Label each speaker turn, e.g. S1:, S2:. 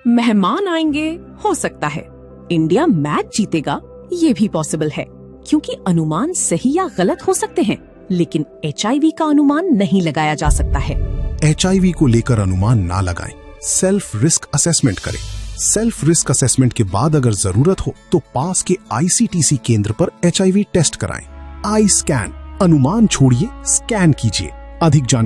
S1: मेहमान आएंगे, हो सकता है। इंडिया मैच जीतेगा, ये भी पॉसिबल है, क्योंकि अनुमान सही या गलत हो सकते हैं, लेकिन HIV का अनुमान नहीं लगाया जा सकता है।
S2: HIV को लेकर अनुमान ना लगाएं, सेल्फ रिस्क असेसमेंट करें। सेल्फ रिस्क असेसमेंट के बाद अगर जरूरत हो तो पास के ICTC केंद्र पर HIV टेस्ट कराएं। आई स्कैन, अनुमान छोड़िए, स्कैन कीजिए। अधिक जानकारी